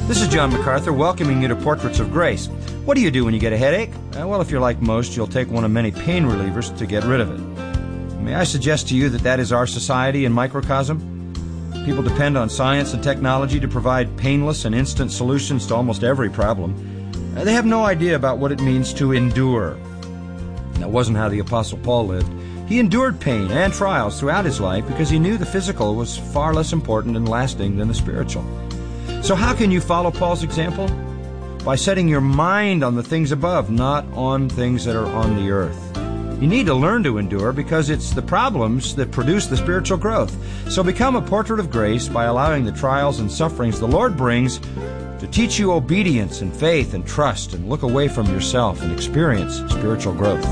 This is John MacArthur welcoming you to Portraits of Grace. What do you do when you get a headache? Well, if you're like most, you'll take one of many pain relievers to get rid of it. May I suggest to you that is our society in microcosm? People depend on science and technology to provide painless and instant solutions to almost every problem. They have no idea about what it means to endure. That wasn't how the Apostle Paul lived. He endured pain and trials throughout his life because he knew the physical was far less important and lasting than the spiritual. So how can you follow Paul's example? By setting your mind on the things above, not on things that are on the earth. You need to learn to endure because it's the problems that produce the spiritual growth. So become a portrait of grace by allowing the trials and sufferings the Lord brings to teach you obedience and faith and trust, and look away from yourself and experience spiritual growth.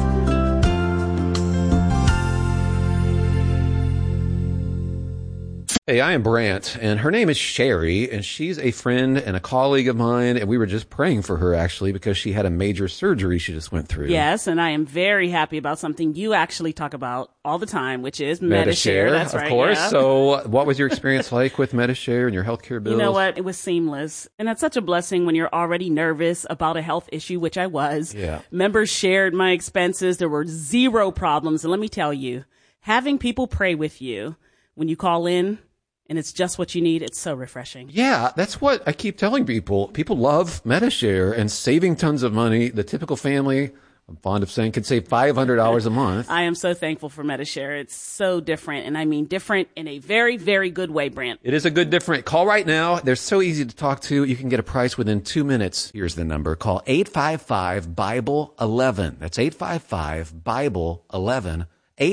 Hey, I am Brant, and her name is Sherry, and she's a friend and a colleague of mine, and we were just praying for her, actually, because she had a major surgery she just went through. Yes, and I am very happy about something you actually talk about all the time, which is Medi-Share. That's right, of course. Yeah. So what was your experience like with Medi-Share and your healthcare bills? You know what? It was seamless, and that's such a blessing when you're already nervous about a health issue, which I was. Yeah. Members shared my expenses. There were zero problems, and let me tell you, having people pray with you when you call in, and it's just what you need, it's so refreshing. Yeah, that's what I keep telling people. People love Medi-Share and saving tons of money. The typical family, I'm fond of saying, could save $500 a month. I am so thankful for Medi-Share. It's so different, and I mean different in a very, very good way, Brant. It is a good different. Call right now. They're so easy to talk to. You can get a price within 2 minutes. Here's the number. Call 855-BIBLE-11. That's 855-BIBLE-11.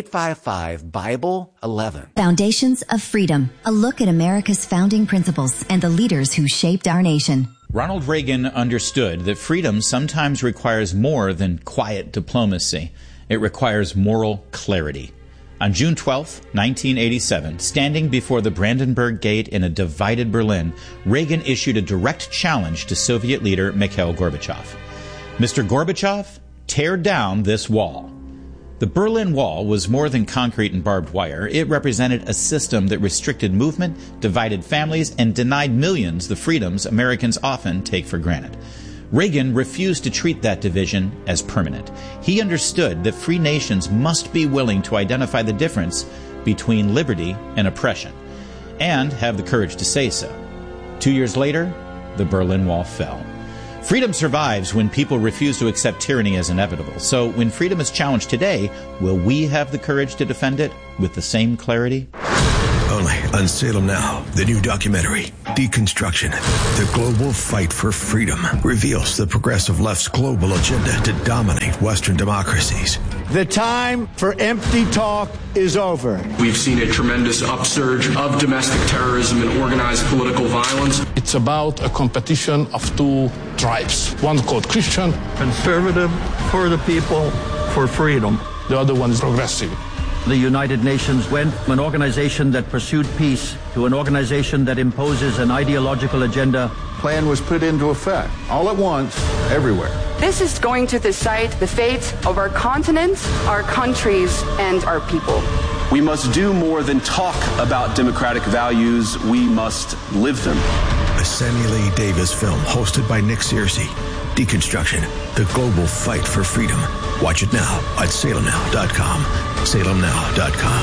855-BIBLE-11. Foundations of Freedom, a look at America's founding principles and the leaders who shaped our nation. Ronald Reagan understood that freedom sometimes requires more than quiet diplomacy. It requires moral clarity. On June 12, 1987, standing before the Brandenburg Gate in a divided Berlin, Reagan issued a direct challenge to Soviet leader Mikhail Gorbachev. Mr. Gorbachev, tear down this wall. The Berlin Wall was more than concrete and barbed wire. It represented a system that restricted movement, divided families, and denied millions the freedoms Americans often take for granted. Reagan refused to treat that division as permanent. He understood that free nations must be willing to identify the difference between liberty and oppression, and have the courage to say so. 2 years later, the Berlin Wall fell. Freedom survives when people refuse to accept tyranny as inevitable. So when freedom is challenged today, will we have the courage to defend it with the same clarity? Only on Salem Now, the new documentary, Deconstruction, the global fight for freedom, reveals the progressive left's global agenda to dominate Western democracies. The time for empty talk is over. We've seen a tremendous upsurge of domestic terrorism and organized political violence. It's about a competition of two tribes. One called Christian. Conservative, for the people, for freedom. The other one is progressive. The United Nations went from an organization that pursued peace to an organization that imposes an ideological agenda. Plan was put into effect all at once, everywhere. This is going to decide the fate of our continent, our countries, and our people. We must do more than talk about democratic values. We must live them. A Samuel E. Davis film hosted by Nick Searcy. Deconstruction, the global fight for freedom. Watch it now at salemnow.com. salemnow.com.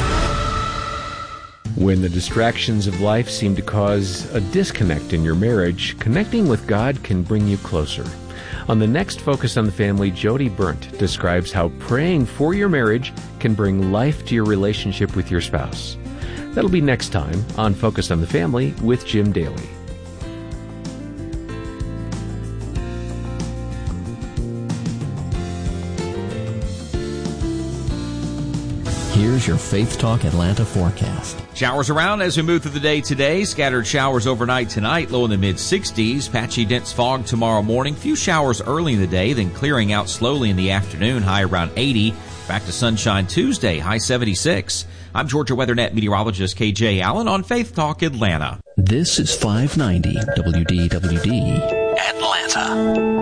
When the distractions of life seem to cause a disconnect in your marriage, connecting with God can bring you closer. On the next Focus on the Family, Jody Berndt describes how praying for your marriage can bring life to your relationship with your spouse. That'll be next time on Focus on the Family with Jim Daly. Here's your Faith Talk Atlanta forecast. Showers around as we move through the day today. Scattered showers overnight tonight, low in the mid-60s. Patchy dense fog tomorrow morning. Few showers early in the day, then clearing out slowly in the afternoon, high around 80. Back to sunshine Tuesday, high 76. I'm Georgia WeatherNet meteorologist KJ Allen on Faith Talk Atlanta. This is 590 WDWD Atlanta.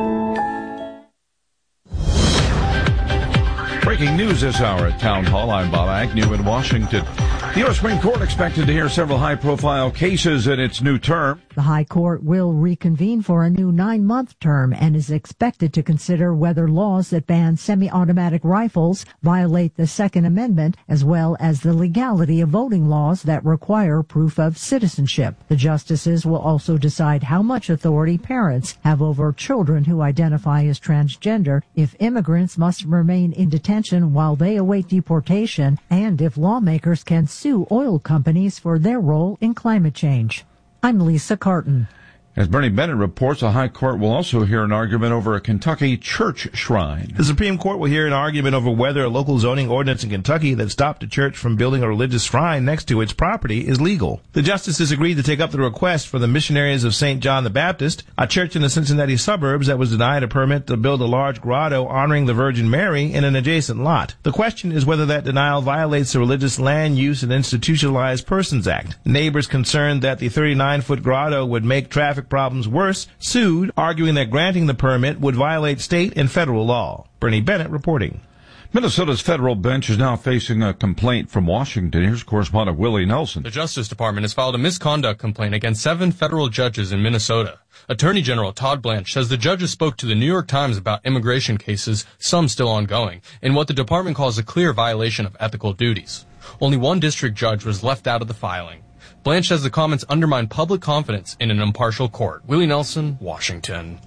Breaking news this hour at Town Hall. I'm Bob Agnew in Washington. The U.S. Supreme Court expected to hear several high-profile cases in its new term. The High Court will reconvene for a new 9-month term and is expected to consider whether laws that ban semi-automatic rifles violate the Second Amendment, as well as the legality of voting laws that require proof of citizenship. The justices will also decide how much authority parents have over children who identify as transgender, if immigrants must remain in detention while they await deportation, and if lawmakers can sue oil companies for their role in climate change. I'm Lisa Carton. As Bernie Bennett reports, the High Court will also hear an argument over a Kentucky church shrine. The Supreme Court will hear an argument over whether a local zoning ordinance in Kentucky that stopped a church from building a religious shrine next to its property is legal. The justices agreed to take up the request for the Missionaries of St. John the Baptist, a church in the Cincinnati suburbs that was denied a permit to build a large grotto honoring the Virgin Mary in an adjacent lot. The question is whether that denial violates the Religious Land Use and Institutionalized Persons Act. Neighbors concerned that the 39-foot grotto would make traffic problems worse sued, arguing that granting the permit would violate state and federal law. Bernie Bennett reporting. Minnesota's federal bench is now facing a complaint from Washington. Here's correspondent Willie Nelson. The Justice Department has filed a misconduct complaint against 7 federal judges in Minnesota. Attorney General Todd Blanche says the judges spoke to the New York Times about immigration cases, some still ongoing, in what the department calls a clear violation of ethical duties. Only one district judge was left out of the filing. Blanche says the comments undermine public confidence in an impartial court. Willie Nelson, Washington.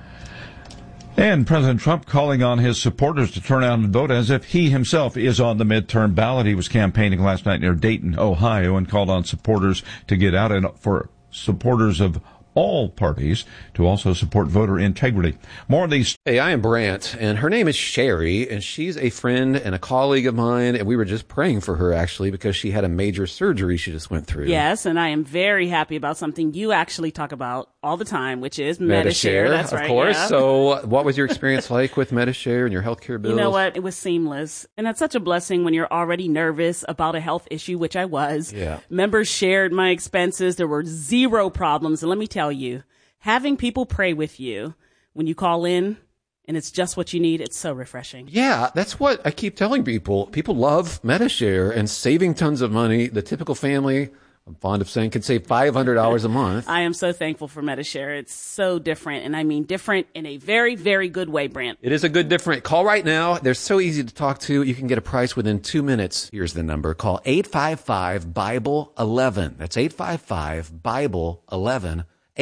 And President Trump calling on his supporters to turn out and vote as if he himself is on the midterm ballot. He was campaigning last night near Dayton, Ohio, and called on supporters to get out, and for supporters of all parties to also support voter integrity. More of these. Hey, I am Brant, and her name is Sherry, and she's a friend and a colleague of mine, and we were just praying for her, actually, because she had a major surgery she just went through. Yes, and I am very happy about something you actually talk about all the time, which is Medi-Share. That's right. Of course. Yeah. So what was your experience like with Medi-Share and your healthcare bills? You know what? It was seamless. And that's such a blessing when you're already nervous about a health issue, which I was. Yeah. Members shared my expenses. There were 0 problems. And let me tell you, having people pray with you when you call in and it's just what you need, it's so refreshing. Yeah, that's what I keep telling people. People love Medi-Share and saving tons of money. The typical family, I'm fond of saying, can save $500 a month. I am so thankful for Medi-Share. It's so different, and I mean different in a very, very good way, Brant. It is a good different. Call right now. They're so easy to talk to. You can get a price within 2 minutes. Here's the number. Call 855-BIBLE-11. That's 855-BIBLE-11.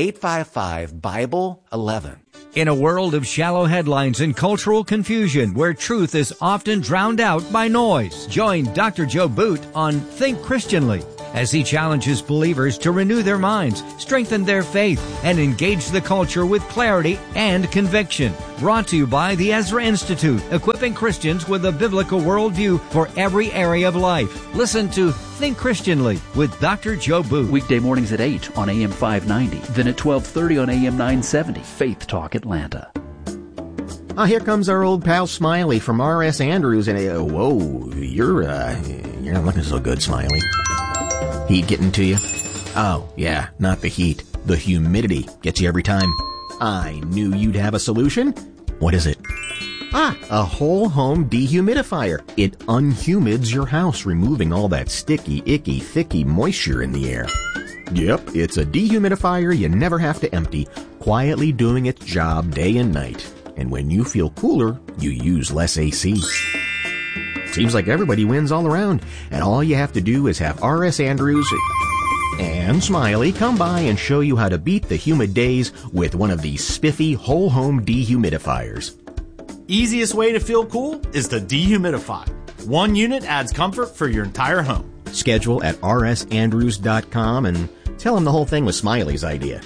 855-BIBLE-11. In a world of shallow headlines and cultural confusion where truth is often drowned out by noise, join Dr. Joe Boot on Think Christianly as he challenges believers to renew their minds, strengthen their faith, and engage the culture with clarity and conviction. Brought to you by the Ezra Institute, equipping Christians with a biblical worldview for every area of life. Listen to Think Christianly with Dr. Joe Boot. Weekday mornings at 8 on AM 590, then at 12:30 on AM 970. Faith Talk Atlanta. Here comes our old pal Smiley from R.S. Andrews, and whoa, you're not looking so good, Smiley. Heat getting to you? Oh, yeah, not the heat. The humidity gets you every time. I knew you'd have a solution. What is it? A whole home dehumidifier. It unhumids your house, removing all that sticky, icky, thicky moisture in the air. Yep, it's a dehumidifier you never have to empty, quietly doing its job day and night. And when you feel cooler, you use less AC. Seems like everybody wins all around, and all you have to do is have R.S. Andrews and Smiley come by and show you how to beat the humid days with one of these spiffy whole home dehumidifiers. Easiest way to feel cool is to dehumidify. One unit adds comfort for your entire home. Schedule at rsandrews.com and tell them the whole thing was Smiley's idea.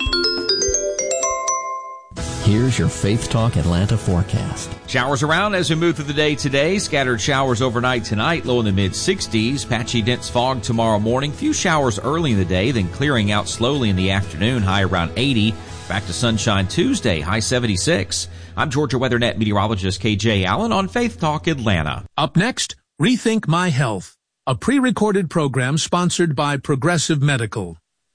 Here's your Faith Talk Atlanta forecast. Showers around as we move through the day today. Scattered showers overnight tonight, low in the mid-60s. Patchy dense fog tomorrow morning. Few showers early in the day, then clearing out slowly in the afternoon, high around 80. Back to sunshine Tuesday, high 76. I'm Georgia WeatherNet meteorologist KJ Allen on Faith Talk Atlanta. Up next, Rethink My Health, a pre-recorded program sponsored by Progressive Medical.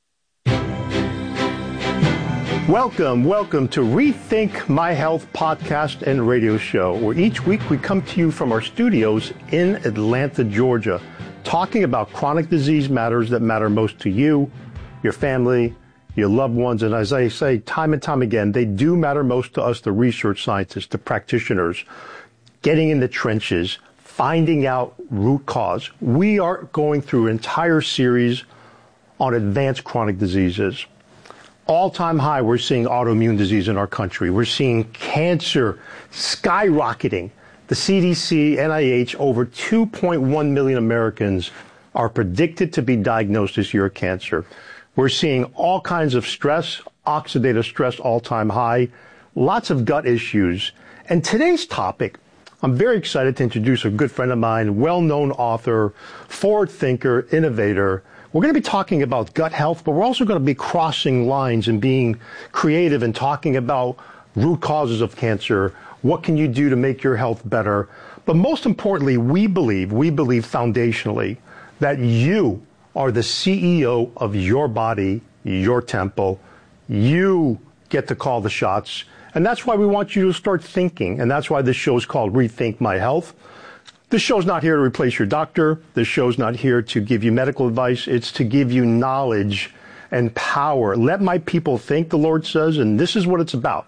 Welcome to Rethink My Health podcast and radio show, where each week we come to you from our studios in Atlanta, Georgia, talking about chronic disease matters that matter most to you, your family, your loved ones. And as I say time and time again, they do matter most to us, the research scientists, the practitioners, getting in the trenches, finding out root cause. We are going through an entire series on advanced chronic diseases. All-time high, we're seeing autoimmune disease in our country. We're seeing cancer skyrocketing. The CDC, NIH, over 2.1 million Americans are predicted to be diagnosed this year with cancer. We're seeing all kinds of stress, oxidative stress, all-time high, lots of gut issues. And today's topic, I'm very excited to introduce a good friend of mine, well-known author, forward thinker, innovator. We're going to be talking about gut health, but we're also going to be crossing lines and being creative and talking about root causes of cancer. What can you do to make your health better? But most importantly, we believe foundationally that you are the CEO of your body, your temple. You get to call the shots. And that's why we want you to start thinking. And that's why this show is called Rethink My Health. This show's not here to replace your doctor. This show's not here to give you medical advice. It's to give you knowledge and power. Let my people think, the Lord says, and this is what it's about.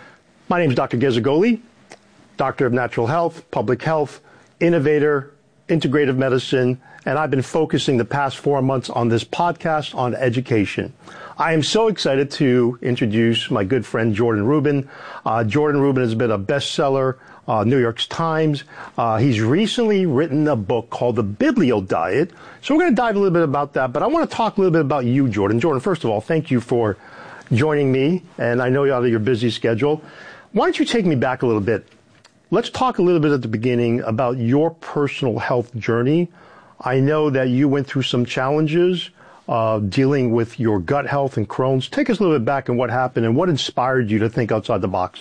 My name is Dr. Gezagoli, Doctor of Natural Health, Public Health, innovator, integrative medicine, and I've been focusing the past 4 months on this podcast on education. I am so excited to introduce my good friend Jordan Rubin. Jordan Rubin has been a bestseller, New York Times. He's recently written a book called The Biblio Diet. So we're going to dive a little bit about that, but I want to talk a little bit about you, Jordan. Jordan, first of all, thank you for joining me, and I know you're out of your busy schedule. Why don't you take me back a little bit? Let's talk a little bit at the beginning about your personal health journey. I know that you went through some challenges dealing with your gut health and Crohn's. Take us a little bit back and what happened and what inspired you to think outside the box.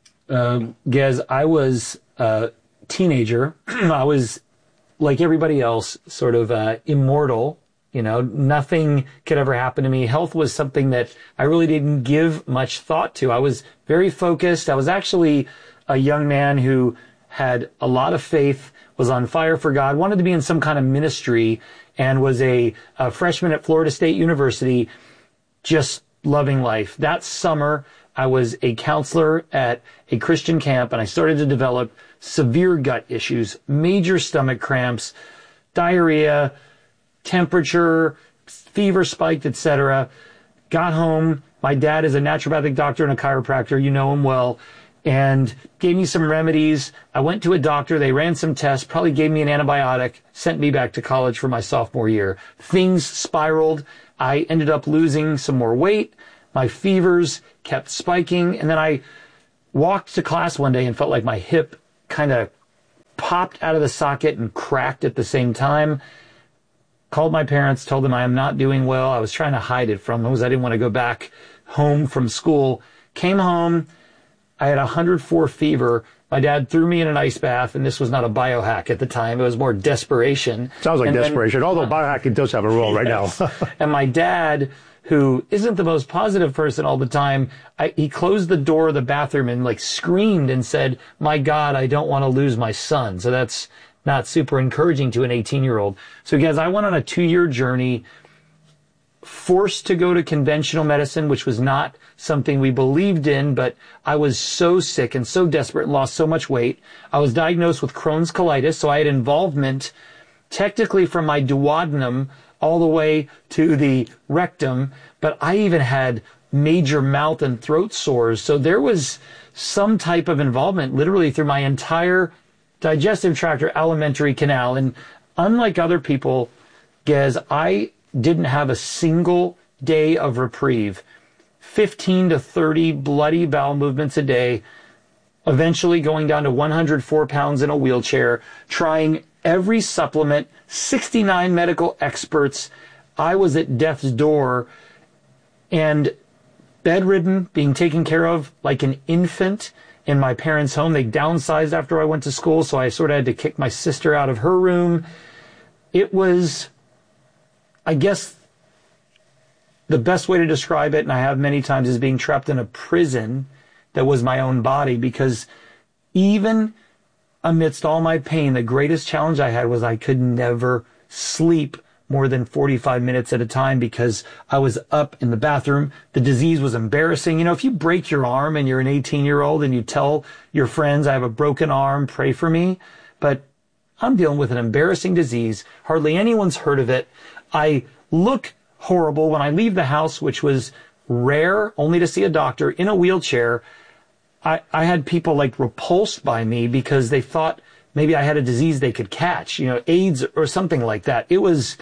Gez, I was a teenager. I was, like everybody else, sort of immortal. You know, nothing could ever happen to me. Health was something that I really didn't give much thought to. I was very focused. I was actually a young man who had a lot of faith, was on fire for God, wanted to be in some kind of ministry, and was a freshman at Florida State University, just loving life. That summer, I was a counselor at a Christian camp, and I started to develop severe gut issues, major stomach cramps, diarrhea, temperature, fever spiked, etc. Got home. My dad is a naturopathic doctor and a chiropractor. You know him well. And gave me some remedies. I went to a doctor. They ran some tests, probably gave me an antibiotic, sent me back to college for my sophomore year. Things spiraled. I ended up losing some more weight. My fevers kept spiking. And then I walked to class one day and felt like my hip kind of popped out of the socket and cracked at the same time. Called my parents, told them I am not doing well. I was trying to hide it from them because I didn't want to go back home from school. Came home. I had 104 fever. My dad threw me in an ice bath, and this was not a biohack at the time. It was more desperation. Sounds like desperation, although biohacking does have a role right now. And my dad, who isn't the most positive person all the time, he closed the door of the bathroom and like screamed and said, "My God, I don't want to lose my son." So that's not super encouraging to an 18-year-old. So guys, I went on a 2-year journey, forced to go to conventional medicine, which was not something we believed in, but I was so sick and so desperate and lost so much weight. I was diagnosed with Crohn's colitis, so I had involvement technically from my duodenum all the way to the rectum, but I even had major mouth and throat sores. So there was some type of involvement literally through my entire digestive tract or alimentary canal. And unlike other people, Gez, I didn't have a single day of reprieve. 15 to 30 bloody bowel movements a day, eventually going down to 104 pounds in a wheelchair, trying every supplement, 69 medical experts. I was at death's door and bedridden, being taken care of like an infant in my parents' home. They downsized after I went to school, so I sort of had to kick my sister out of her room. It was, I guess, the best way to describe it, and I have many times, is being trapped in a prison that was my own body, because even amidst all my pain, the greatest challenge I had was I could never sleep more than 45 minutes at a time because I was up in the bathroom. The disease was embarrassing. You know, if you break your arm and you're an 18-year-old and you tell your friends, I have a broken arm, pray for me. But I'm dealing with an embarrassing disease. Hardly anyone's heard of it. I look horrible when I leave the house, which was rare, only to see a doctor in a wheelchair. I had people like repulsed by me because they thought maybe I had a disease they could catch, you know, AIDS or something like that. It was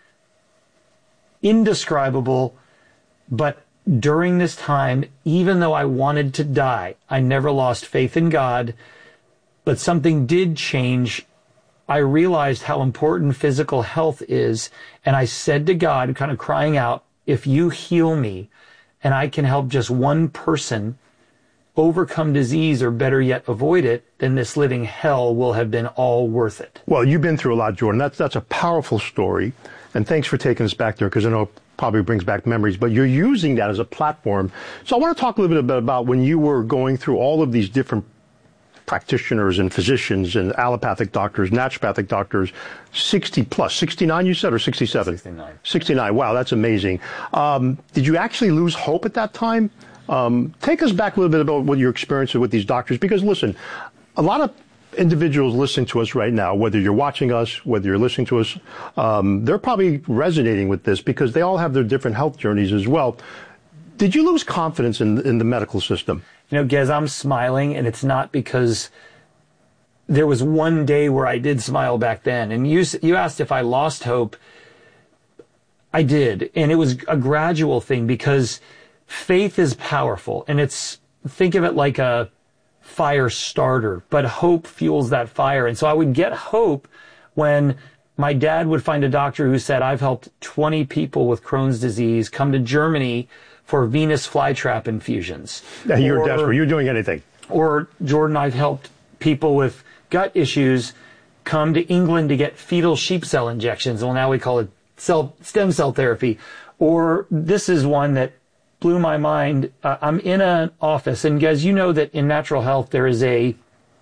indescribable. But during this time, even though I wanted to die, I never lost faith in God. But something did change. I realized how important physical health is. And I said to God, kind of crying out, if you heal me and I can help just one person overcome disease, or better yet, avoid it, then this living hell will have been all worth it. Well, you've been through a lot, Jordan. That's a powerful story. And thanks for taking us back there, because I know it probably brings back memories, but you're using that as a platform. So I want to talk a little bit about when you were going through all of these different practitioners and physicians and allopathic doctors, naturopathic doctors, 60 plus, 69 you said, or 67? 69. 69, wow, that's amazing. Did you actually lose hope at that time? Take us back a little bit about what your experience with these doctors, because listen, a lot of individuals listening to us right now, whether you're watching us, whether you're listening to us, they're probably resonating with this because they all have their different health journeys as well. Did you lose confidence in the medical system? You know, Gez, I'm smiling, and it's not because there was one day where I did smile back then. And you asked if I lost hope. I did. And it was a gradual thing because faith is powerful. And think of it like a fire starter, but hope fuels that fire. And so I would get hope when my dad would find a doctor who said, I've helped 20 people with Crohn's disease come to Germany for venous flytrap infusions. Yeah, you're desperate. You're doing anything. Or, Jordan, I've helped people with gut issues come to England to get fetal sheep cell injections. Well, now we call it stem cell therapy. Or this is one that blew my mind. I'm in an office, and guys, you know that in natural health there is a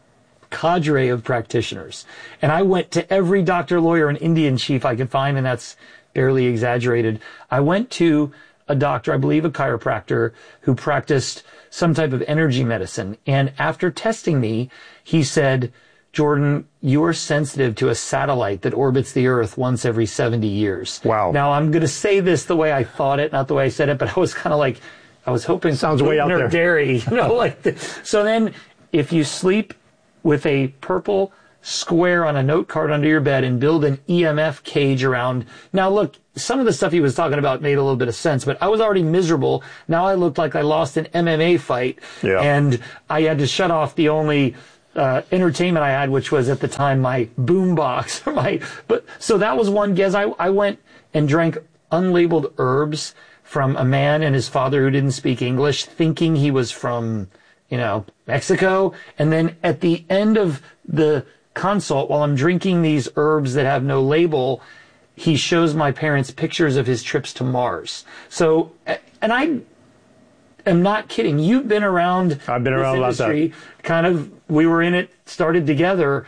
cadre of practitioners. And I went to every doctor, lawyer, and Indian chief I could find, and that's barely exaggerated. I went to a doctor, I believe a chiropractor, who practiced some type of energy medicine. And after testing me, he said, Jordan, you are sensitive to a satellite that orbits the Earth once every 70 years. Wow. Now, I'm going to say this the way I thought it, not the way I said it, but I was kind of like, I was hoping sounds way out there. Dairy, you know, like so then if you sleep with a purple square on a note card under your bed and build an EMF cage around. Now, look, some of the stuff he was talking about made a little bit of sense, but I was already miserable. Now I looked like I lost an MMA fight, and I had to shut off the only entertainment I had, which was at the time my boom box. So that was one guess. I went and drank unlabeled herbs from a man and his father who didn't speak English, thinking he was from, Mexico. And then at the end of the consult, while I'm drinking these herbs that have no label, he shows my parents pictures of his trips to Mars. So, and I am not kidding. You've been around. I've been around this industry. Kind of, we were in it, started together.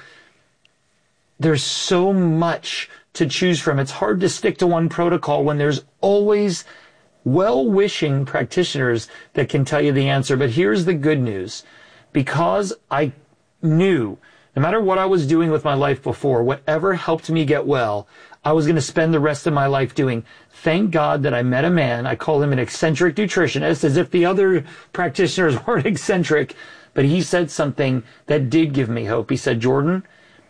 There's so much to choose from. It's hard to stick to one protocol when there's always well-wishing practitioners that can tell you the answer. But here's the good news. Because I knew, no matter what I was doing with my life before, whatever helped me get well, I was going to spend the rest of my life doing. Thank God that I met a man. I call him an eccentric nutritionist, as if the other practitioners weren't eccentric. But he said something that did give me hope. He said, Jordan,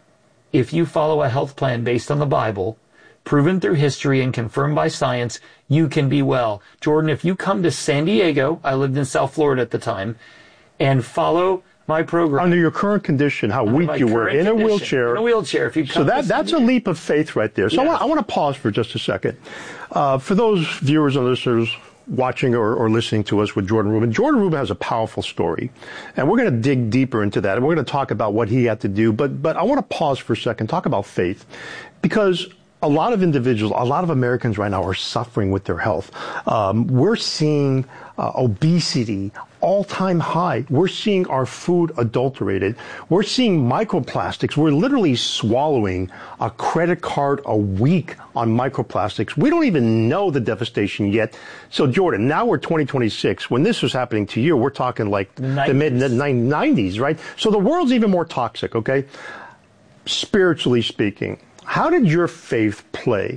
if you follow a health plan based on the Bible, proven through history and confirmed by science, you can be well. Jordan, if you come to San Diego, I lived in South Florida at the time, and follow my program. Under your current condition, how weak you were, in a wheelchair. In a wheelchair. If you come so that's a leap of faith right there. So I want to pause for just a second. For those viewers and listeners watching or listening to us with Jordan Rubin, Jordan Rubin has a powerful story. And we're going to dig deeper into that. And we're going to talk about what he had to do. But I want to pause for a second, talk about faith. Because a lot of individuals, a lot of Americans right now are suffering with their health. We're seeing obesity all-time high. We're seeing our food adulterated. We're seeing microplastics. We're literally swallowing a credit card a week on microplastics. We don't even know the devastation yet. So, Jordan, now we're 2026. When this was happening to you, we're talking like the mid-90s, right? So the world's even more toxic, okay? Spiritually speaking, how did your faith play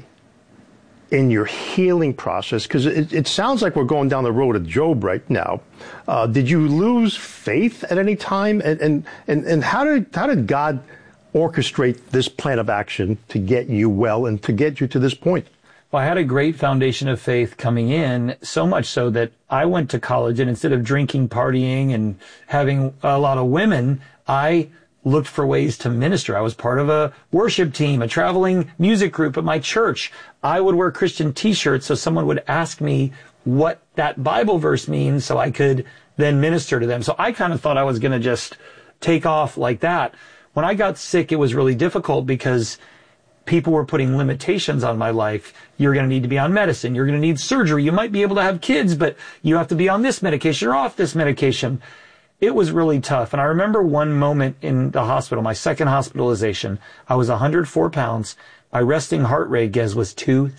in your healing process? Because it sounds like we're going down the road of Job right now. Did you lose faith at any time? And how did God orchestrate this plan of action to get you well and to get you to this point? Well, I had a great foundation of faith coming in, so much so that I went to college, and instead of drinking, partying, and having a lot of women, I looked for ways to minister. I was part of a worship team, a traveling music group at my church. I would wear Christian t-shirts so someone would ask me what that Bible verse means so I could then minister to them. So I kind of thought I was going to just take off like that. When I got sick, it was really difficult because people were putting limitations on my life. You're going to need to be on medicine. You're going to need surgery. You might be able to have kids, but you have to be on this medication or off this medication. It was really tough. And I remember one moment in the hospital, my second hospitalization, I was 104 pounds. My resting heart rate, Gez, was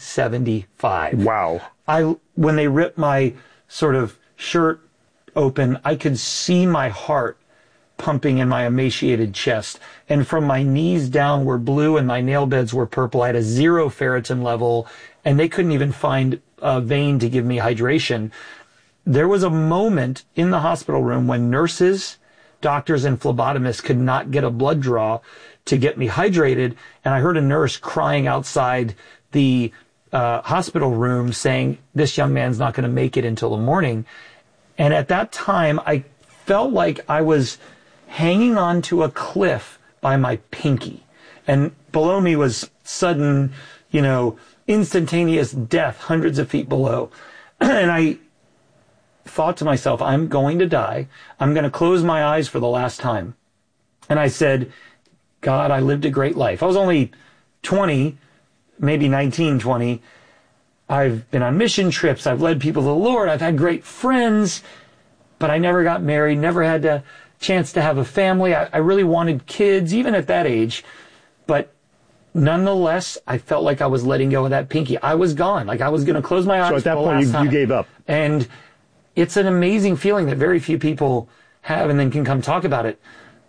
275. Wow. When they ripped my sort of shirt open, I could see my heart pumping in my emaciated chest. And from my knees down were blue and my nail beds were purple. I had a 0 ferritin level, and they couldn't even find a vein to give me hydration. There was a moment in the hospital room when nurses, doctors, and phlebotomists could not get a blood draw to get me hydrated. And I heard a nurse crying outside the hospital room saying, this young man's not going to make it until the morning. And at that time, I felt like I was hanging on to a cliff by my pinky. And below me was sudden, instantaneous death, hundreds of feet below. And I thought to myself, I'm going to die. I'm going to close my eyes for the last time. And I said, God, I lived a great life. I was only 20, maybe 19, 20. I've been on mission trips. I've led people to the Lord. I've had great friends, but I never got married, never had a chance to have a family. I really wanted kids, even at that age. But nonetheless, I felt like I was letting go of that pinky. I was gone. Like I was going to close my eyes. So at that point, you gave up. And it's an amazing feeling that very few people have and then can come talk about it.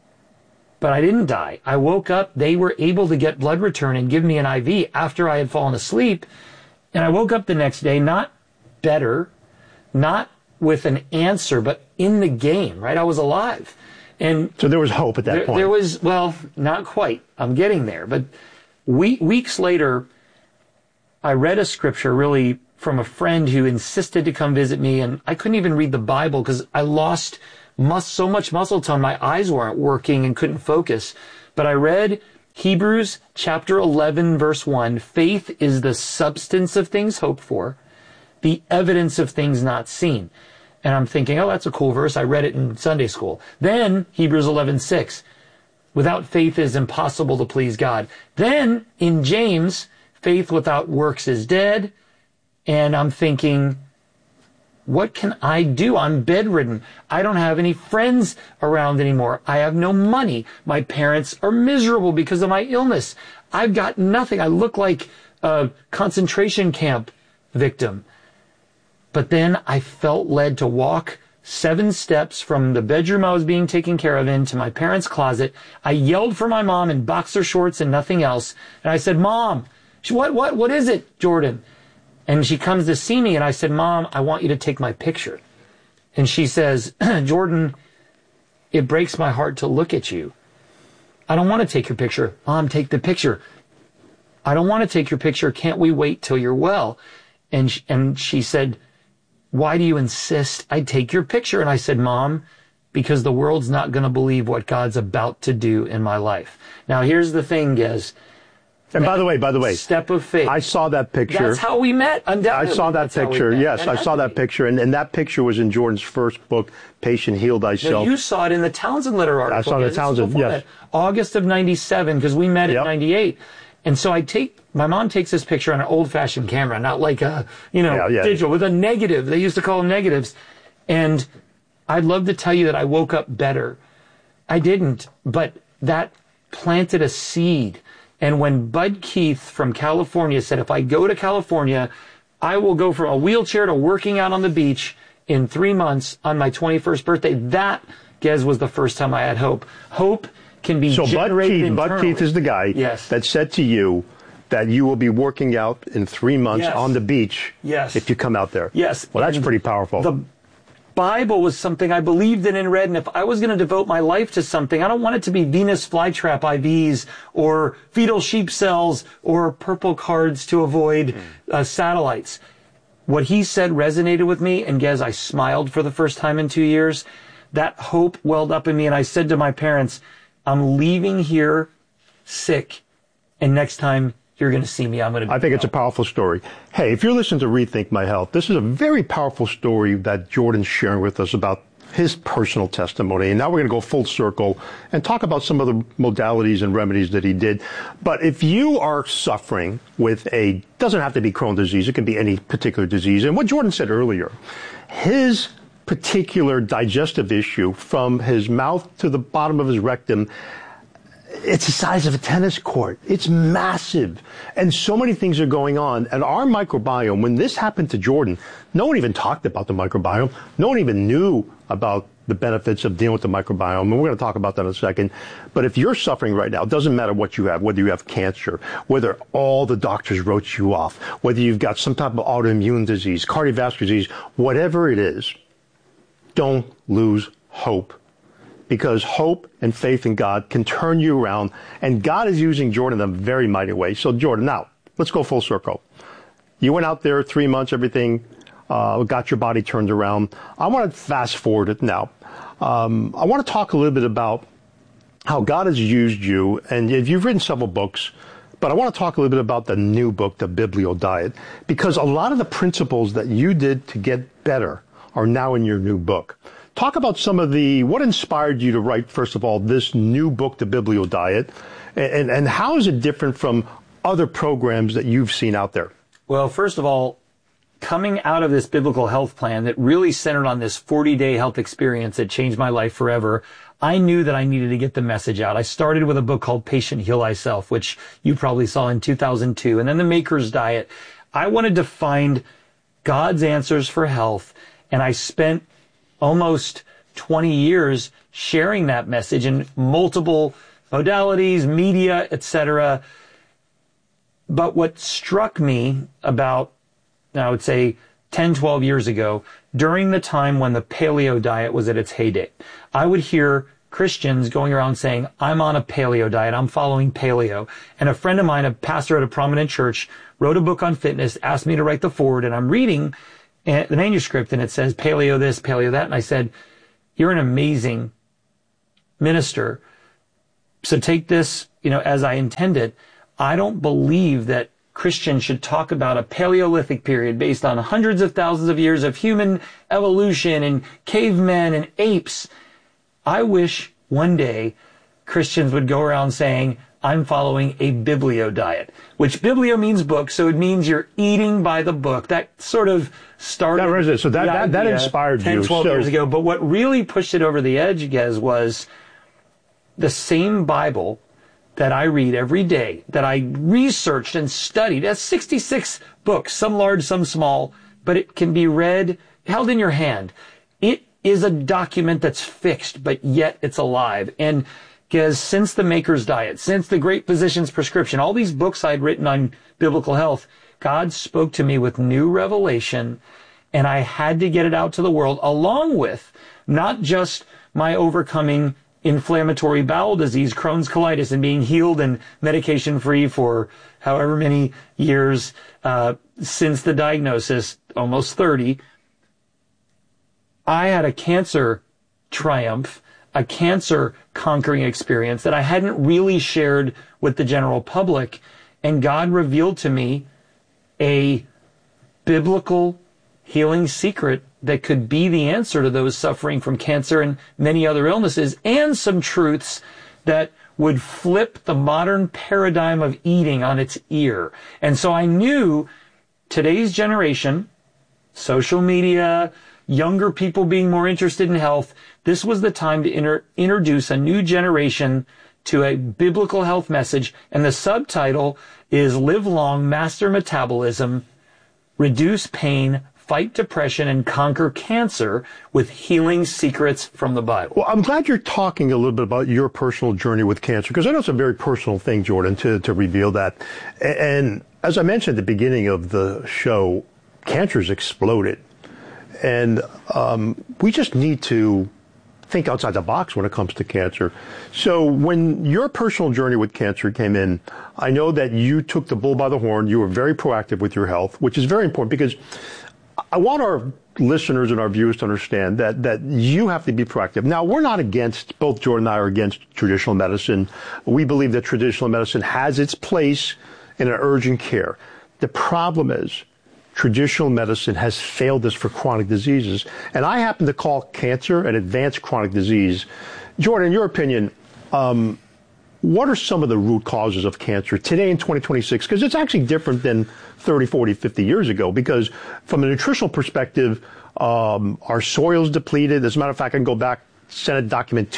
But I didn't die. I woke up. They were able to get blood return and give me an IV after I had fallen asleep. And I woke up the next day, not better, not with an answer, but in the game, right? I was alive. And so there was hope at that point. There was, well, not quite. I'm getting there. But weeks later, I read a scripture really from a friend who insisted to come visit me, and I couldn't even read the Bible because I lost so much muscle tone. My eyes weren't working and couldn't focus. But I read Hebrews chapter 11, verse 1. Faith is the substance of things hoped for, the evidence of things not seen. And I'm thinking, oh, that's a cool verse. I read it in Sunday school. Then Hebrews 11:6. Without faith it is impossible to please God. Then in James, faith without works is dead. And I'm thinking, what can I do? I'm bedridden. I don't have any friends around anymore. I have no money. My parents are miserable because of my illness. I've got nothing. I look like a concentration camp victim. But then I felt led to walk 7 steps from the bedroom I was being taken care of into my parents' closet. I yelled for my mom in boxer shorts and nothing else. And I said, Mom, what is it, Jordan? And she comes to see me, and I said, Mom, I want you to take my picture. And she says, Jordan, it breaks my heart to look at you. I don't want to take your picture. Mom, take the picture. I don't want to take your picture. Can't we wait till you're well? And she said, why do you insist I take your picture? And I said, Mom, because the world's not going to believe what God's about to do in my life. Now, here's the thing, Gez. And by the way, step of faith. I saw that picture. That's how we met, undoubtedly. I saw that picture. Yes, I saw that picture. And that picture was in Jordan's first book, Patient Heal Thyself. No, you saw it in the Townsend letter article. I saw the Townsend, yes. August of 97, because we met in 98. And so my mom takes this picture on an old-fashioned camera, not like a, digital, with a negative. They used to call them negatives. And I'd love to tell you that I woke up better. I didn't, but that planted a seed. And when Bud Keith from California said, if I go to California, I will go from a wheelchair to working out on the beach in 3 months on my 21st birthday, that, Gez, was the first time I had hope. Hope can be generated internally. Bud Keith is the guy that said to you that you will be working out in 3 months on the beach if you come out there. Yes. Well, that's pretty powerful. The Bible was something I believed in and read, and if I was going to devote my life to something, I don't want it to be Venus flytrap IVs or fetal sheep cells or purple cards to avoid satellites. What he said resonated with me, and Gez, I smiled for the first time in 2 years. That hope welled up in me, and I said to my parents, I'm leaving here sick, and next time you're going to see me, I'm going to be I think it's a powerful story. Hey, if you're listening to Rethink My Health, this is a very powerful story that Jordan's sharing with us about his personal testimony. And now we're going to go full circle and talk about some of the modalities and remedies that he did. But if you are suffering with doesn't have to be Crohn's disease, it can be any particular disease. And what Jordan said earlier, his particular digestive issue from his mouth to the bottom of his rectum, it's the size of a tennis court. It's massive. And so many things are going on. And our microbiome, when this happened to Jordan, no one even talked about the microbiome. No one even knew about the benefits of dealing with the microbiome. And we're going to talk about that in a second. But if you're suffering right now, it doesn't matter what you have, whether you have cancer, whether all the doctors wrote you off, whether you've got some type of autoimmune disease, cardiovascular disease, whatever it is, don't lose hope. Because hope and faith in God can turn you around. And God is using Jordan in a very mighty way. So, Jordan, now, let's go full circle. You went out there 3 months, everything, got your body turned around. I want to fast forward it now. I want to talk a little bit about how God has used you. And you've written several books. But I want to talk a little bit about the new book, The Biblio Diet. Because a lot of the principles that you did to get better are now in your new book. Talk about some of what inspired you to write, first of all, this new book, The Biblio Diet, and how is it different from other programs that you've seen out there? Well, first of all, coming out of this biblical health plan that really centered on this 40-day health experience that changed my life forever, I knew that I needed to get the message out. I started with a book called Patient Heal Thyself, which you probably saw in 2002, and then The Maker's Diet. I wanted to find God's answers for health, and I spent almost 20 years sharing that message in multiple modalities, media, etc. But what struck me about, I would say, 10, 12 years ago, during the time when the paleo diet was at its heyday, I would hear Christians going around saying, I'm on a paleo diet, I'm following paleo. And a friend of mine, a pastor at a prominent church, wrote a book on fitness, asked me to write the foreword, and I'm reading the manuscript, and it says paleo this, paleo that. And I said, you're an amazing minister. So take this, as I intended. I don't believe that Christians should talk about a Paleolithic period based on hundreds of thousands of years of human evolution and cavemen and apes. I wish one day Christians would go around saying, I'm following a biblio diet, which biblio means book, so it means you're eating by the book. That sort of started. So that inspired 10, 12 years ago. But what really pushed it over the edge, Gez, was the same Bible that I read every day, that I researched and studied. That's 66 books, some large, some small, but it can be read, held in your hand. It is a document that's fixed, but yet it's alive. And because since the Maker's Diet, since the Great Physician's Prescription, all these books I'd written on biblical health, God spoke to me with new revelation, and I had to get it out to the world, along with not just my overcoming inflammatory bowel disease, Crohn's colitis, and being healed and medication-free for however many years since the diagnosis, almost 30. I had a cancer triumph, a cancer conquering experience that I hadn't really shared with the general public. And God revealed to me a biblical healing secret that could be the answer to those suffering from cancer and many other illnesses, and some truths that would flip the modern paradigm of eating on its ear. And so I knew today's generation, social media, younger people being more interested in health, this was the time to introduce a new generation to a biblical health message. And the subtitle is Live Long, Master Metabolism, Reduce Pain, Fight Depression, and Conquer Cancer with Healing Secrets from the Bible. Well, I'm glad you're talking a little bit about your personal journey with cancer, because I know it's a very personal thing, Jordan, to reveal that. And as I mentioned at the beginning of the show, cancer's exploded. And we just need to think outside the box when it comes to cancer. So when your personal journey with cancer came in, I know that you took the bull by the horn. You were very proactive with your health, which is very important, because I want our listeners and our viewers to understand that you have to be proactive. Now, we're not against, both Jordan and I are against traditional medicine. We believe that traditional medicine has its place in an urgent care. The problem is, traditional medicine has failed us for chronic diseases. And I happen to call cancer an advanced chronic disease. Jordan, in your opinion, what are some of the root causes of cancer today in 2026? Because it's actually different than 30, 40, 50 years ago. Because from a nutritional perspective, our soil's depleted. As a matter of fact, I can go back, Senate document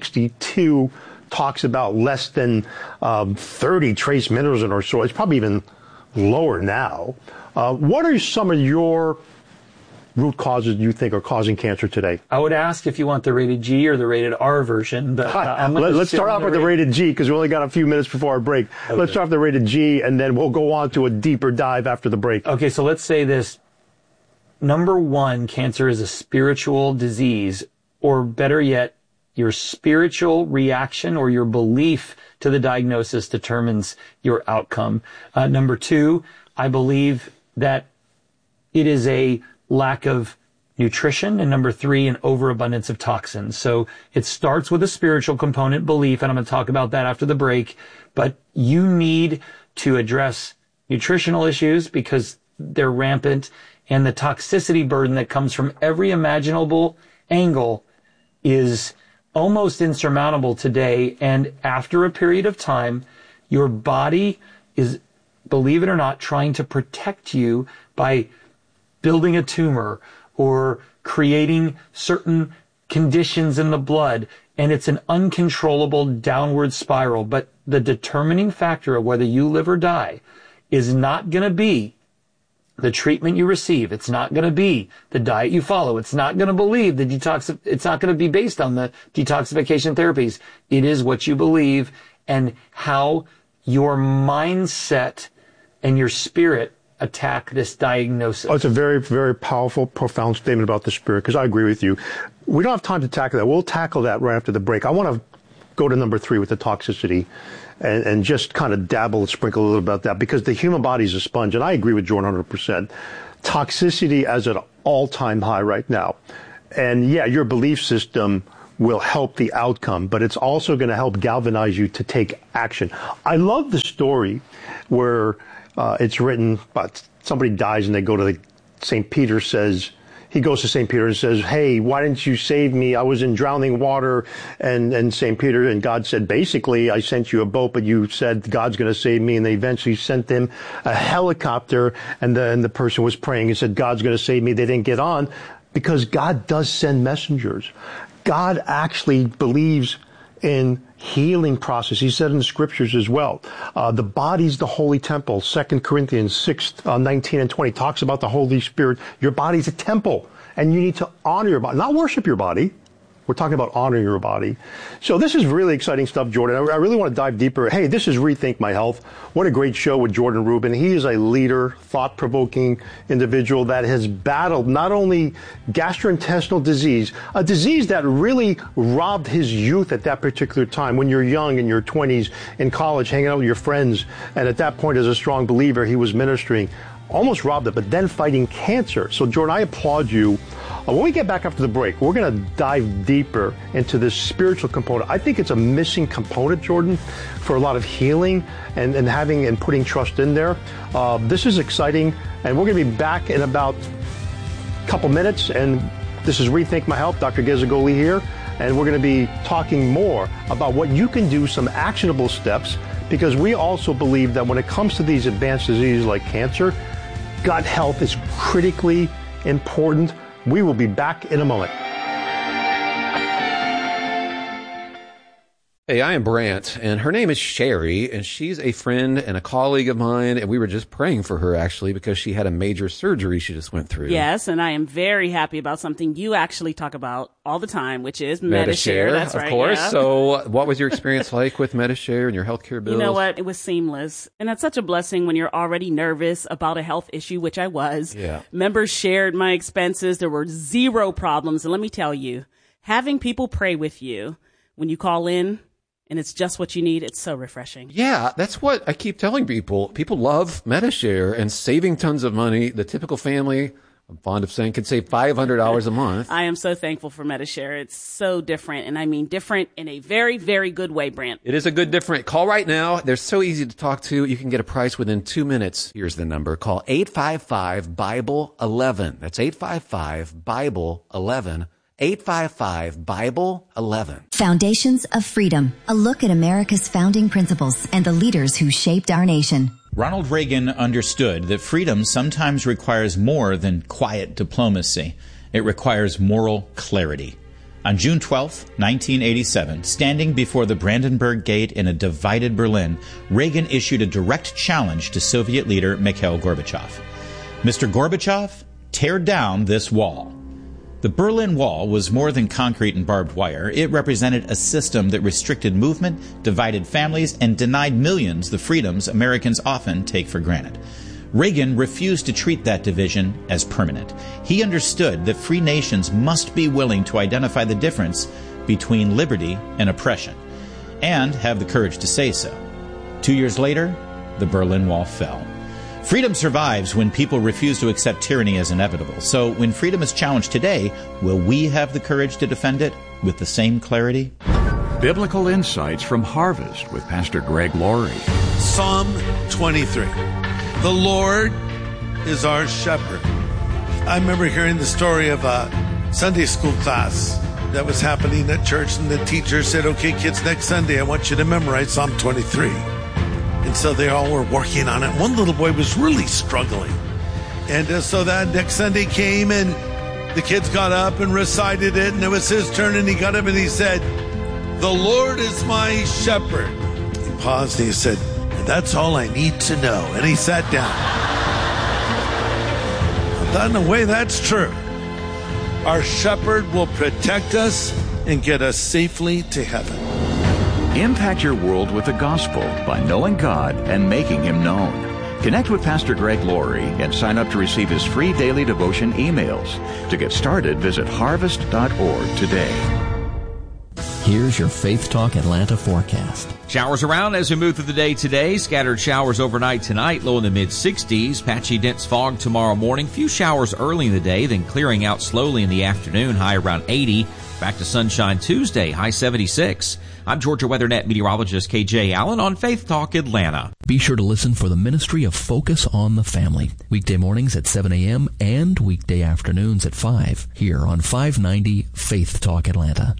262 talks about less than 30 trace minerals in our soil. It's probably even lower now. What are some of your root causes you think are causing cancer today? I would ask if you want the rated G or the rated R version, but let's start off with the rated G, because we only got a few minutes before our break. Okay. Let's start with the rated G, and then we'll go on to a deeper dive after the break. Okay, so let's say this. Number one, cancer is a spiritual disease, or better yet, your spiritual reaction or your belief to the diagnosis determines your outcome. Number two, I believe that it is a lack of nutrition. And number three, an overabundance of toxins. So it starts with a spiritual component, belief, and I'm going to talk about that after the break. But you need to address nutritional issues because they're rampant, and the toxicity burden that comes from every imaginable angle is almost insurmountable today. And after a period of time, your body is, believe it or not, trying to protect you by building a tumor or creating certain conditions in the blood. And it's an uncontrollable downward spiral. But the determining factor of whether you live or die is not going to be the treatment you receive. It's not going to be the diet you follow. It's not going to believe the detox. It's not going to be based on the detoxification therapies. It is what you believe and how your mindset and your spirit attack this diagnosis. Oh, it's a very, very powerful, profound statement about the spirit, because I agree with you. We don't have time to tackle that. We'll tackle that right after the break. I want to go to number three with the toxicity and just kind of dabble and sprinkle a little about that, because the human body is a sponge, and I agree with Jordan 100%. Toxicity is at an all-time high right now. And yeah, your belief system will help the outcome, but it's also going to help galvanize you to take action. I love the story where it's written, but somebody dies and they go to St. Peter says, he goes to St. Peter and says, hey, why didn't you save me? I was in drowning water. And St. Peter and God said, basically, I sent you a boat, but you said God's going to save me. And they eventually sent him a helicopter. And then the person was praying and said, God's going to save me. They didn't get on because God does send messengers. God actually believes in healing process. He said in the scriptures as well, the body's the holy temple. 2 Corinthians 6, 19 and 20 talks about the Holy Spirit. Your body's a temple, and you need to honor your body, not worship your body. We're talking about honoring your body. So this is really exciting stuff, Jordan. I really want to dive deeper. Hey, this is Rethink My Health. What a great show with Jordan Rubin. He is a leader, thought-provoking individual that has battled not only gastrointestinal disease, a disease that really robbed his youth at that particular time. When you're young, in your 20s, in college, hanging out with your friends, and at that point, as a strong believer, he was ministering. Almost robbed it, but then fighting cancer. So, Jordan, I applaud you. When we get back after the break, we're going to dive deeper into this spiritual component. I think it's a missing component, Jordan, for a lot of healing and having and putting trust in there. This is exciting, and we're going to be back in about a couple minutes and This is Rethink My Health. Dr. Gizagoli here, and we're going to be talking more about what you can do, some actionable steps, because we also believe that when it comes to these advanced diseases like cancer, gut health is critically important. We will be back in a moment. Hey, I am Brant, and her name is Sherry, and she's a friend and a colleague of mine, and we were just praying for her, actually, because she had a major surgery she just went through. Yes, and I am very happy about something you actually talk about all the time, which is Medi-Share. That's right, of course. Yeah. So what was your experience like with Medi-Share and your healthcare bills? You know what? It was seamless. And that's such a blessing when you're already nervous about a health issue, which I was. Yeah. Members shared my expenses. There were zero problems. And let me tell you, having people pray with you when you call in, and it's just what you need, it's so refreshing. Yeah, that's what I keep telling people. People love Medi-Share and saving tons of money. The typical family, I'm fond of saying, can save $500 a month. I am so thankful for Medi-Share. It's so different, and I mean different in a very, very good way, Brant. It is a good different. Call right now. They're so easy to talk to. You can get a price within 2 minutes. Here's the number. Call 855-BIBLE-11. That's 855-BIBLE-11. 855-BIBLE-11. Foundations of Freedom, a look at America's founding principles and the leaders who shaped our nation. Ronald Reagan understood that freedom sometimes requires more than quiet diplomacy. It requires moral clarity. On June 12, 1987, standing before the Brandenburg Gate in a divided Berlin, Reagan issued a direct challenge to Soviet leader Mikhail Gorbachev. Mr. Gorbachev, tear down this wall. The Berlin Wall was more than concrete and barbed wire. It represented a system that restricted movement, divided families, and denied millions the freedoms Americans often take for granted. Reagan refused to treat that division as permanent. He understood that free nations must be willing to identify the difference between liberty and oppression, and have the courage to say so. 2 years later, the Berlin Wall fell. Freedom survives when people refuse to accept tyranny as inevitable. So when freedom is challenged today, will we have the courage to defend it with the same clarity? Biblical Insights from Harvest with Pastor Greg Laurie. Psalm 23. The Lord is our shepherd. I remember hearing the story of a Sunday school class that was happening at church, and the teacher said, okay, kids, next Sunday I want you to memorize Psalm 23. And so they all were working on it. One little boy was really struggling. And so that next Sunday came, and the kids got up and recited it, and it was his turn, and he got up and he said, the Lord is my shepherd. He paused and he said, that's all I need to know. And he sat down. Well, in a way, that's true. Our shepherd will protect us and get us safely to heaven. Impact your world with the gospel by knowing God and making Him known. Connect with Pastor Greg Laurie and sign up to receive his free daily devotion emails. To get started, visit harvest.org today. Here's your Faith Talk Atlanta forecast. Showers around as we move through the day today. Scattered showers overnight tonight, low in the mid-60s. Patchy dense fog tomorrow morning. Few showers early in the day, then clearing out slowly in the afternoon, high around 80. Back to sunshine Tuesday, high 76. I'm Georgia WeatherNet meteorologist KJ Allen on Faith Talk Atlanta. Be sure to listen for the ministry of Focus on the Family. Weekday mornings at 7 a.m. and weekday afternoons at 5 here on 590 Faith Talk Atlanta.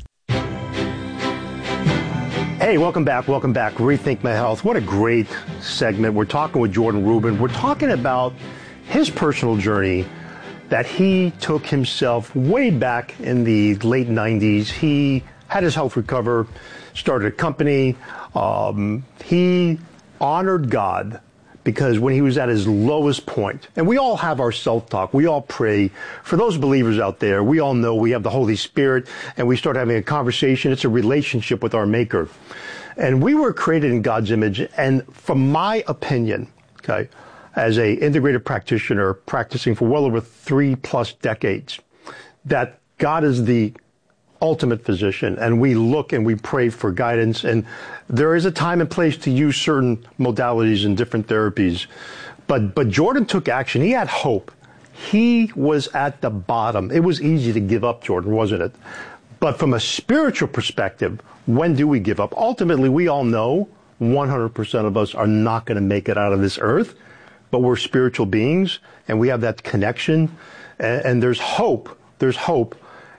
Hey, welcome back. Rethink My Health. What a great segment. We're talking with Jordan Rubin. We're talking about his personal journey that he took himself way back in the late 90s. He had his health recover, started a company. He honored God because when he was at his lowest point, and we all have our self-talk, we all pray. For those believers out there, we all know we have the Holy Spirit, and we start having a conversation. It's a relationship with our Maker. And we were created in God's image, and from my opinion, okay, as a integrated practitioner practicing for well over 3+ decades, that God is the ultimate physician, and we look and we pray for guidance, and there is a time and place to use certain modalities and different therapies. But Jordan took action. He had hope. He was at the bottom. It was easy to give up, Jordan, wasn't it? But from a spiritual perspective, when do we give up? Ultimately, we all know 100% of us are not going to make it out of this earth, but we're spiritual beings, and we have that connection, and there's hope. There's hope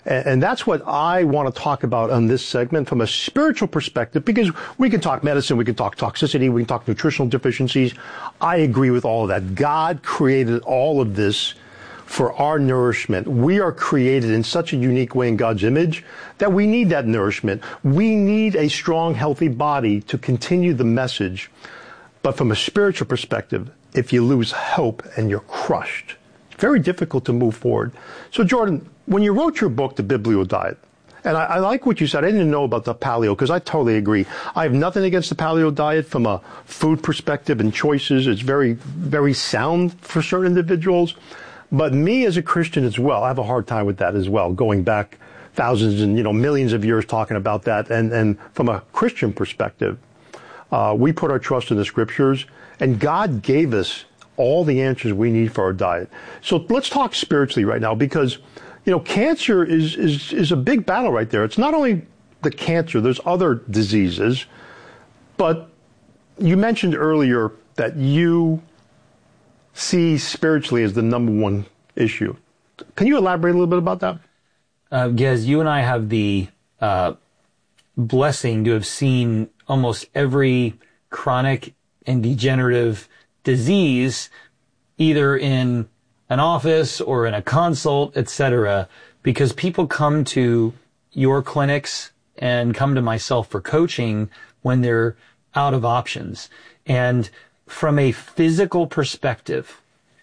And that's what I want to talk about on this segment from a spiritual perspective, because we can talk medicine, we can talk toxicity, we can talk nutritional deficiencies. I agree with all of that. God created all of this for our nourishment. We are created in such a unique way in God's image that we need that nourishment. We need a strong, healthy body to continue the message. But from a spiritual perspective, if you lose hope and you're crushed, it's very difficult to move forward. So Jordan, when you wrote your book, The Biblio Diet, and I like what you said. I didn't know about the paleo because I totally agree. I have nothing against the paleo diet from a food perspective and choices. It's very, very sound for certain individuals. But me as a Christian as well, I have a hard time with that as well, going back thousands and millions of years talking about that. And from a Christian perspective, we put our trust in the scriptures, and God gave us all the answers we need for our diet. So let's talk spiritually right now, because cancer is a big battle right there. It's not only the cancer, there's other diseases, but you mentioned earlier that you see spiritually as the number one issue. Can you elaborate a little bit about that? Gez, you and I have the blessing to have seen almost every chronic and degenerative disease, either in an office or in a consult, etc., because people come to your clinics and come to myself for coaching when they're out of options. And from a physical perspective,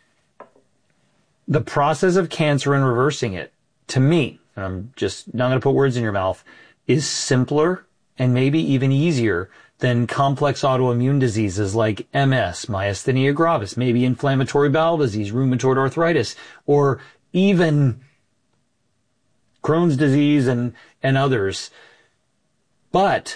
the process of cancer and reversing it, to me, and I'm just not going to put words in your mouth, is simpler and maybe even easier than complex autoimmune diseases like MS, myasthenia gravis, maybe inflammatory bowel disease, rheumatoid arthritis, or even Crohn's disease and others. But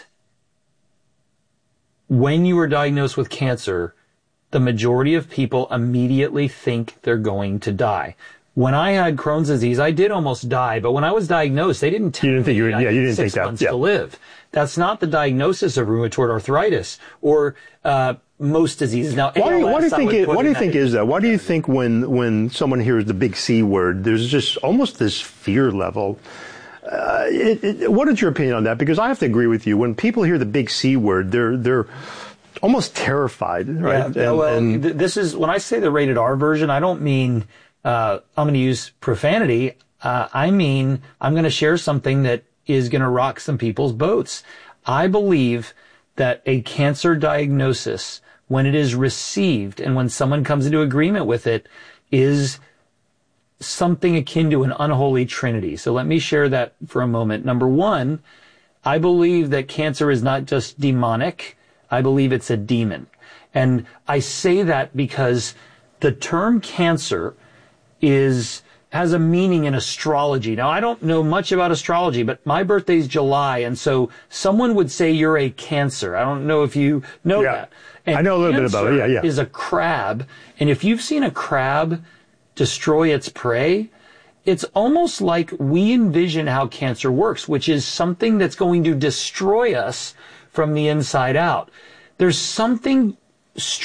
when you are diagnosed with cancer, the majority of people immediately think they're going to die. When I had Crohn's disease, I did almost die, but when I was diagnosed, they didn't tell me I had 6 months to live. That's not the diagnosis of rheumatoid arthritis or most diseases. Now, why do you think is that? Why do you think when someone hears the big C word, there's just almost this fear level? What is your opinion on that? Because I have to agree with you. When people hear the big C word, they're almost terrified, right? Yeah, this is, when I say the rated R version, I don't mean I'm going to use profanity. I mean, I'm going to share something that is going to rock some people's boats. I believe that a cancer diagnosis, when it is received and when someone comes into agreement with it, is something akin to an unholy trinity. So let me share that for a moment. Number one, I believe that cancer is not just demonic. I believe it's a demon. And I say that because the term cancer has a meaning in astrology. Now, I don't know much about astrology, but my birthday's July, and so someone would say you're a Cancer. I don't know if you know that. And I know a little bit about it. Yeah. Is a crab, and if you've seen a crab destroy its prey, it's almost like we envision how cancer works, which is something that's going to destroy us from the inside out. There's something